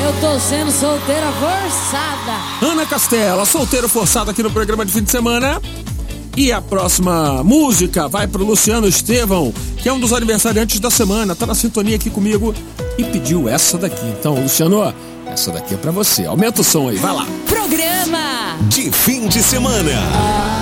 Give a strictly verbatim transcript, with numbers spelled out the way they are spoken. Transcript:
Eu tô sendo solteira forçada. Ana Castela, solteira forçada aqui no programa de fim de semana. E a próxima música vai pro Luciano Estevão, que é um dos aniversariantes da semana, tá na sintonia aqui comigo e pediu essa daqui. Então, Luciano, essa daqui é pra você. Aumenta o som aí, vai lá. Programa de fim de semana.